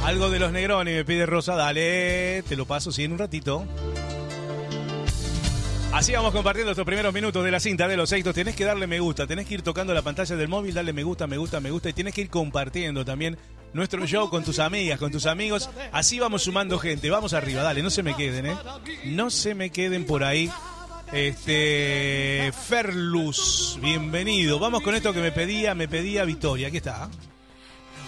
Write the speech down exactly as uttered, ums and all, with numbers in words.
Algo de los Negroni me pide Rosa, dale, te lo paso, sí, en un ratito. Así vamos compartiendo estos primeros minutos de la cinta de los éxitos. Tenés que darle me gusta, tenés que ir tocando la pantalla del móvil, darle me gusta, me gusta, me gusta, y tenés que ir compartiendo también nuestro show con tus amigas, con tus amigos. Así vamos sumando gente, vamos arriba, dale, no se me queden, ¿eh? No se me queden por ahí. Este, Ferlus, bienvenido. Vamos con esto que me pedía, me pedía Victoria, aquí está.